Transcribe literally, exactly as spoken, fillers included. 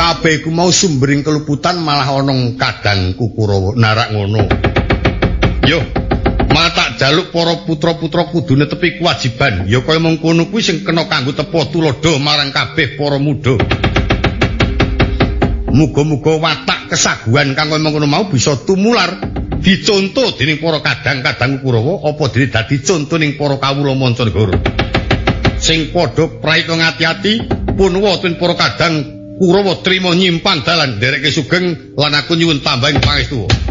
kabeh iku mau sumbering keluputan malah ana kadangku Kurawa narak ngono. Yo, mata jaluk para putra-putra kudu netepi kewajiban. Ya kaya mengkono kuwi sing kena kanggo tepa tulodo marang kabeh para muda. Muga-muga watak kesaguhan kang kaya mengkono mau bisa tumular dicontoh dening para kadang-kadang Kurawa apa dene dadi conto ning para kawula mancanegara. Sing padha praita ngati-ati punuwa ten para kadang Kurawa trima nyimpang dalan ndereke sugeng lan aku nyuwun tambahing pangestu.